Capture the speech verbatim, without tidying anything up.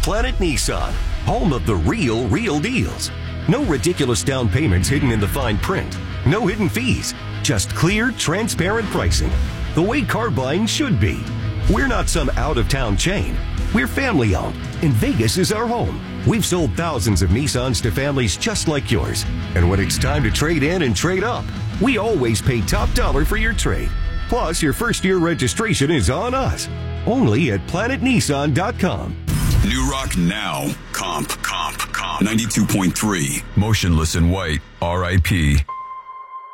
Planet Nissan, home of the real, real deals. No ridiculous down payments hidden in the fine print. No hidden fees. Just clear, transparent pricing. The way car buying should be. We're not some out-of-town chain. We're family-owned, and Vegas is our home. We've sold thousands of Nissans to families just like yours. And when it's time to trade in and trade up, we always pay top dollar for your trade. Plus, your first-year registration is on us. Only at planet nissan dot com. New Rock Now. Comp. Comp. Comp. ninety-two point three. Motionless in White. R I P